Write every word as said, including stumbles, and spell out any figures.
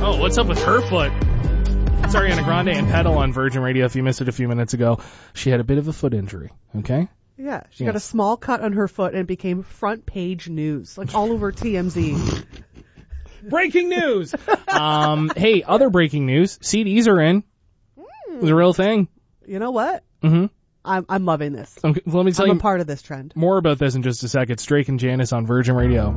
Oh, what's up with her foot? It's Ariana Grande and Pedal on Virgin Radio. If you missed it a few minutes ago, she had a bit of a foot injury, okay? Yeah, she Yes. got a small cut on her foot and it became front page news, like all over T M Z. Breaking news! um, hey, other breaking news. C Ds are in. Mm. The real thing. You know what? Mm-hmm. I'm, I'm loving this. Okay, let me tell I'm you a part of this trend. more about this in just a second. Drake and Janice on Virgin Radio.